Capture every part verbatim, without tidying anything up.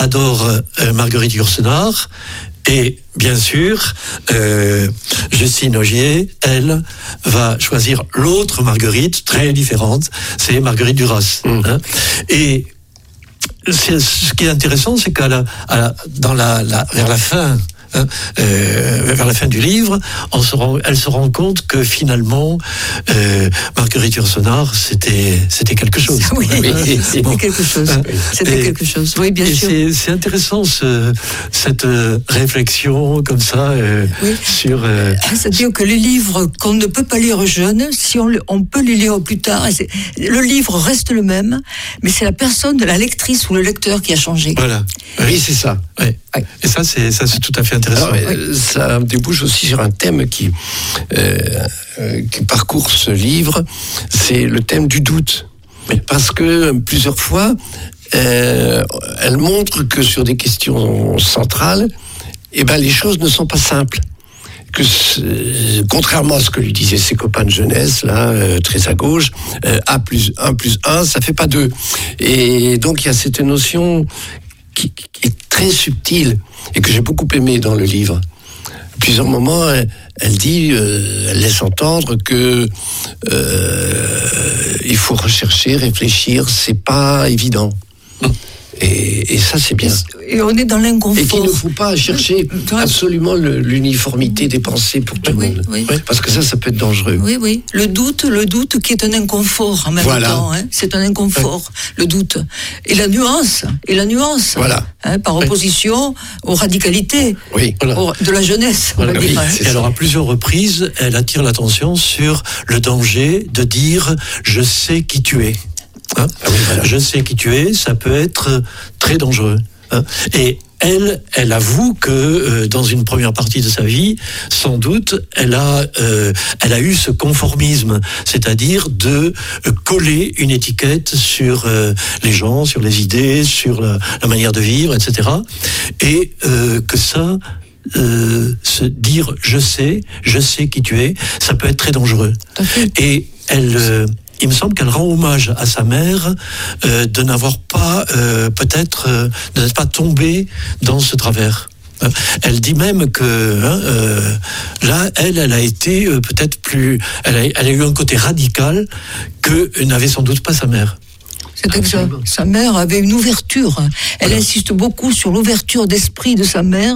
adore euh, Marguerite Yourcenar. Et bien sûr, euh, Justine Ogier, elle, va choisir l'autre Marguerite, très différente, c'est Marguerite Duras. Mmh. Hein. Et c'est, ce qui est intéressant, c'est qu'à la, à la, dans la, la, vers la fin, Hein, euh, vers la fin du livre, on se rend, elle se rend compte que finalement, euh, Marguerite Yourcenar, c'était, c'était quelque chose. Oui, oui. C'était bon. quelque chose. C'était et, quelque chose. Oui, bien sûr. C'est, c'est intéressant ce, cette euh, réflexion comme ça euh, oui. sur. Euh, C'est-à-dire que les livres qu'on ne peut pas lire jeune, si on, on peut les lire plus tard, c'est, le livre reste le même, mais c'est la personne de la lectrice ou le lecteur qui a changé. Voilà. Oui, c'est ça. Ouais. Ouais. Et ça, c'est ça, c'est tout à fait intéressant. Alors, oui. Ça débouche aussi sur un thème qui, euh, euh, qui parcourt ce livre, c'est le thème du doute. Oui. Parce que plusieurs fois, euh, elle montre que sur des questions centrales, eh ben, les choses ne sont pas simples. Que contrairement à ce que lui disaient ses copains de jeunesse, là, euh, très à gauche, euh, A plus un plus un, ça fait pas deux. Et donc il y a cette notion qui, qui est très subtile et que j'ai beaucoup aimé dans le livre. À plusieurs moments, elle, elle dit, euh, elle laisse entendre que euh, il faut rechercher, réfléchir, c'est pas évident. Mmh. Et, et ça, c'est bien. Et on est dans l'inconfort. Et qu'il ne faut pas chercher absolument le, l'uniformité des pensées pour tout oui, le monde. Oui. Parce que ça, ça peut être dangereux. Oui, oui. Le doute, le doute qui est un inconfort en même voilà. temps. Hein. C'est un inconfort, oui. le doute. Et la nuance. Et la nuance. Voilà. Hein, par opposition oui. aux radicalités oui. voilà. aux, de la jeunesse. Voilà. Oui. Et alors, à plusieurs reprises, elle attire l'attention sur le danger de dire « je sais qui tu es ». Hein ah oui, voilà. Je sais qui tu es, ça peut être très dangereux. Hein et elle, elle avoue que euh, dans une première partie de sa vie, sans doute, elle a, euh, elle a eu ce conformisme, c'est-à-dire de euh, coller une étiquette sur euh, les gens, sur les idées, sur la, la manière de vivre, et cetera. Et euh, que ça, euh, se dire je sais, je sais qui tu es, ça peut être très dangereux. Okay. Et elle euh, il me semble qu'elle rend hommage à sa mère euh, de n'avoir pas, euh, peut-être, euh, de n'être pas tombée dans ce travers. Euh, elle dit même que hein, euh, là, elle, elle a été euh, peut-être plus, elle a, elle a eu un côté radical que n'avait sans doute pas sa mère. C'est exact. Sa mère avait une ouverture. Elle voilà. insiste beaucoup sur l'ouverture d'esprit de sa mère,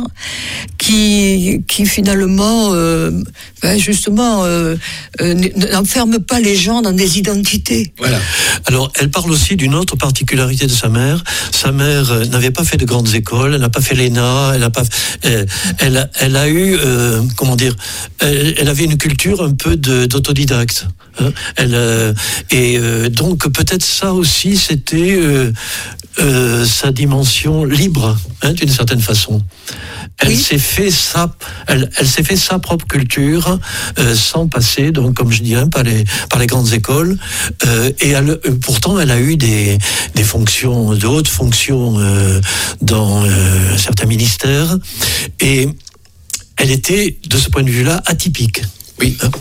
qui, qui finalement, euh, ben justement, euh, euh, n'enferme pas les gens dans des identités. Voilà. Alors, elle parle aussi d'une autre particularité de sa mère. Sa mère euh, n'avait pas fait de grandes écoles, elle n'a pas fait l'E N A, elle n'a pas, euh, elle, elle a eu, euh, comment dire, elle, elle avait une culture un peu de, d'autodidacte. Hein. Elle, euh, et euh, donc peut-être ça aussi. C'était euh, euh, sa dimension libre, hein, d'une certaine façon. Elle oui. s'est fait sa, elle, elle s'est fait sa propre culture euh, sans passer, donc comme je dis, hein, par les par les grandes écoles. Euh, et elle, pourtant, elle a eu des des fonctions, de hautes fonctions euh, dans euh, certains ministères. Et elle était, de ce point de vue-là, atypique. Oui. Hein.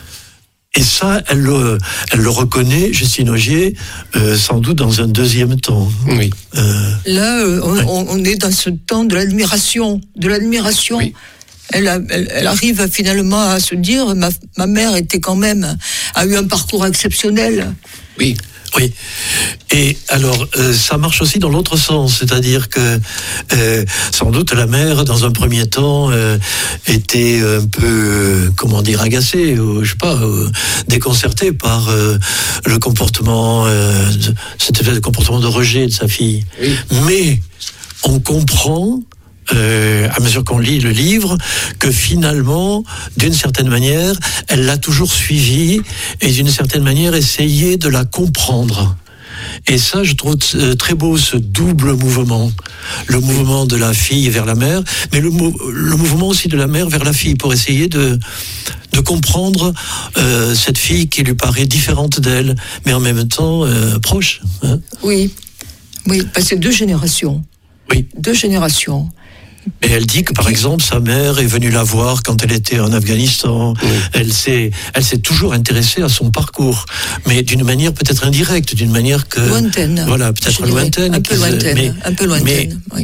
Et ça, elle le, elle le reconnaît, Justine Ogier, euh, sans doute dans un deuxième temps. Oui. Euh, Là, euh, on, ouais. on est dans ce temps de l'admiration, de l'admiration. Oui. Elle, a, elle, elle arrive finalement à se dire, ma, ma mère était quand même, a eu un parcours exceptionnel. Oui. Oui, et alors euh, ça marche aussi dans l'autre sens, c'est-à-dire que euh, sans doute la mère, dans un premier temps, euh, était un peu, euh, comment dire, agacée, ou je sais pas, euh, déconcertée par euh, le comportement, euh, de, cet effet de comportement de rejet de sa fille. Oui. Mais on comprend. Euh, à mesure qu'on lit le livre, que finalement, d'une certaine manière, elle l'a toujours suivi et d'une certaine manière essayé de la comprendre. Et ça, je trouve très beau ce double mouvement, le mouvement de la fille vers la mère, mais le, le mouvement aussi de la mère vers la fille, pour essayer de de comprendre euh, cette fille qui lui paraît différente d'elle, mais en même temps euh, proche. Hein. Oui, oui, parce que c'est deux générations. Oui, deux générations. Et elle dit que, par exemple, sa mère est venue la voir quand elle était en Afghanistan. Oui. Elle s'est, elle s'est toujours intéressée à son parcours, mais d'une manière peut-être indirecte, d'une manière que lointaine. Voilà, peut-être lointaine. Un peu lointaine. Mais, un peu lointaine. Mais, oui.